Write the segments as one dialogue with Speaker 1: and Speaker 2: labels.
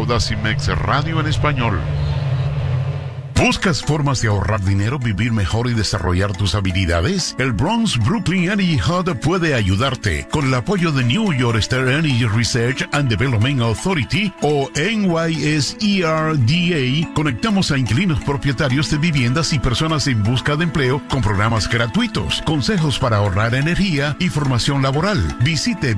Speaker 1: Audacy Mex Radio en español. ¿Buscas formas de ahorrar dinero, vivir mejor y desarrollar tus habilidades? El Bronx Brooklyn Energy Hub puede ayudarte. Con el apoyo de New York State Energy Research and Development Authority o NYSERDA, conectamos a inquilinos propietarios de viviendas y personas en busca de empleo con programas gratuitos, consejos para ahorrar energía y formación laboral. Visite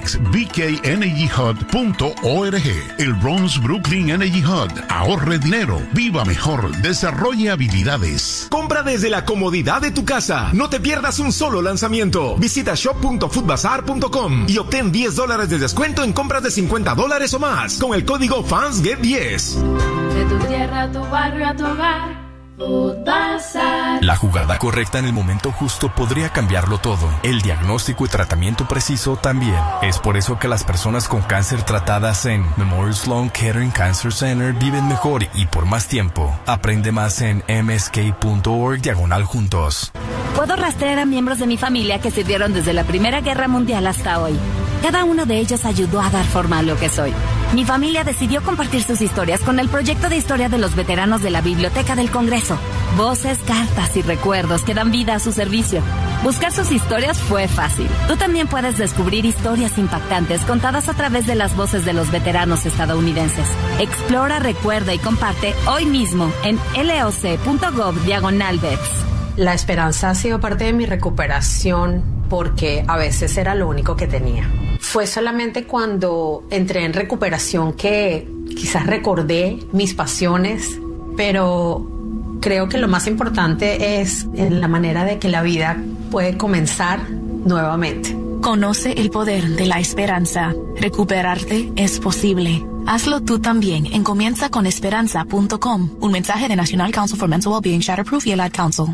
Speaker 1: bxbkenergyhub.org. El Bronx Brooklyn Energy Hub. Ahorre dinero, viva mejor, desarrolle habilidades.
Speaker 2: Compra desde la comodidad de tu casa. No te pierdas un solo lanzamiento. Visita shop.foodbazar.com y obtén $10 de descuento en compras de $50 o más con el código FANSGET10.
Speaker 3: De tu tierra a tu barrio a tu hogar.
Speaker 4: La jugada correcta en el momento justo podría cambiarlo todo. El diagnóstico y tratamiento preciso también. Es por eso que las personas con cáncer tratadas en Memorial Sloan Kettering Cancer Center viven mejor y por más tiempo. Aprende más en msk.org/juntos.
Speaker 5: Puedo rastrear a miembros de mi familia que sirvieron desde la Primera Guerra Mundial hasta hoy. Cada uno de ellos ayudó a dar forma a lo que soy. Mi familia decidió compartir sus historias con el proyecto de historia de los veteranos de la Biblioteca del Congreso. Voces, cartas y recuerdos que dan vida a su servicio. Buscar sus historias fue fácil. Tú también puedes descubrir historias impactantes contadas a través de las voces de los veteranos estadounidenses. Explora, recuerda y comparte hoy mismo en loc.gov/vets.
Speaker 6: La esperanza ha sido parte de mi recuperación porque a veces era lo único que tenía. Fue solamente cuando entré en recuperación que quizás recordé mis pasiones, pero creo que lo más importante es la manera de que la vida puede comenzar nuevamente.
Speaker 7: Conoce el poder de la esperanza. Recuperarte es posible. Hazlo tú también en comienzaconesperanza.com. Un mensaje de National Council for Mental Wellbeing, Shatterproof y el Ad Council.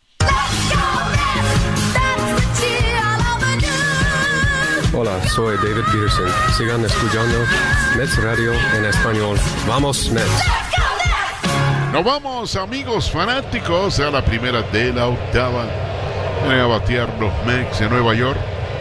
Speaker 8: Hola, soy David Peterson. Sigan escuchando Mets Radio en español. ¡Vamos, Mets!
Speaker 1: Nos vamos, amigos fanáticos, a la primera de la octava. Vienen a batear los Mets de Nueva York.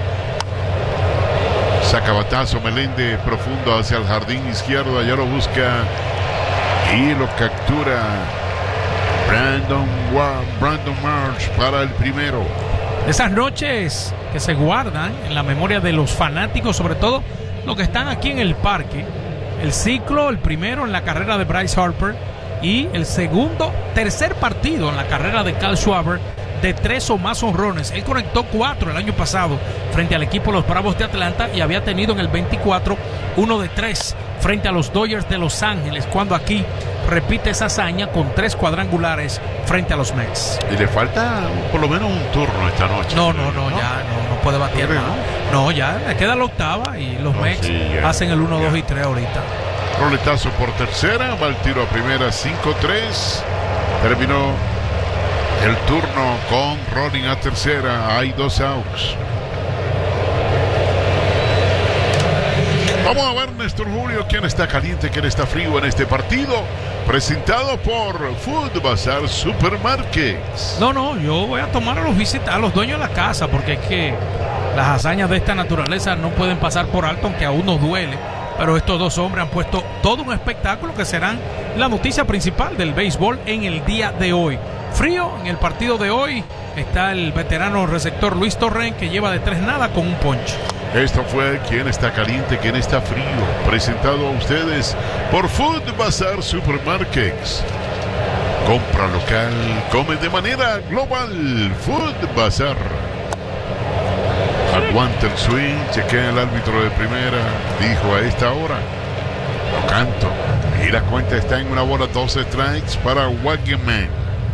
Speaker 1: Saca batazo Meléndez profundo hacia el jardín izquierdo. Allá lo busca y lo captura Brandon Marsh para el primero.
Speaker 9: Esas noches que se guardan en la memoria de los fanáticos, sobre todo los que están aquí en el parque. El ciclo, el primero en la carrera de Bryce Harper y el tercer partido en la carrera de Kyle Schwarber de 3 o más honrones. Él conectó 4 el año pasado frente al equipo de los Bravos de Atlanta y había tenido en el 24 1 de 3 frente a los Dodgers de Los Ángeles, cuando aquí repite esa hazaña con 3 cuadrangulares frente a los Mets.
Speaker 1: Y le falta por lo menos un turno esta noche.
Speaker 9: No, puede batear nada. No, ya le queda la octava y los Mets hacen el 1, 2 y 3 ahorita.
Speaker 1: Roletazo por tercera, va el tiro a primera, 5-3. Terminó el turno con rolling a tercera, hay 2 outs. Vamos a ver, Néstor Julio, quién está caliente, quién está frío en este partido. Presentado por Food Bazar Supermarkets.
Speaker 9: No, yo voy a tomar a los dueños de la casa, porque es que las hazañas de esta naturaleza no pueden pasar por alto, aunque aún nos duele. Pero estos dos hombres han puesto todo un espectáculo que serán la noticia principal del béisbol en el día de hoy. Frío en el partido de hoy está el veterano receptor Luis Torrent, que lleva de 3-0 con un ponche.
Speaker 1: Esto fue Quién está caliente, quién está frío, presentado a ustedes por Food Bazar Supermarkets. Compra local, come de manera global. Food Bazar. Aguanta el swing, chequea el árbitro de primera. Dijo a esta hora, lo canto. Y la cuenta está en 1 bola, 2 strikes para Wagman.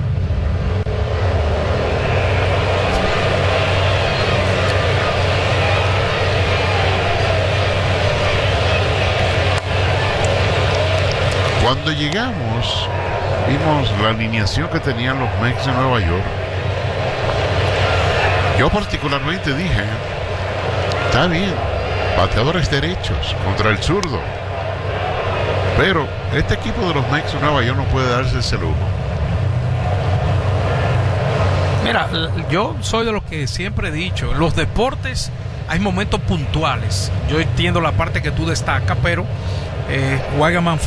Speaker 1: Cuando llegamos, vimos la alineación que tenían los Mets de Nueva York. Yo particularmente dije, está bien, bateadores derechos contra el zurdo, pero este equipo de los Mets de Nueva York no puede darse ese lujo.
Speaker 9: Mira, yo soy de los que siempre he dicho, en los deportes hay momentos puntuales. Yo entiendo la parte que tú destacas, pero Wagaman